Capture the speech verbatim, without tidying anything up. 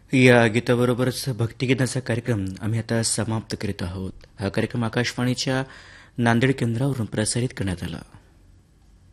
या गीताबरोबरच भक्तिगीताचा कार्यक्रम आम्ही आता समाप्त करीत आहोत. हा कार्यक्रम आकाशवाणीच्या नांदेड केंद्रावरून प्रसारित करण्यात आला.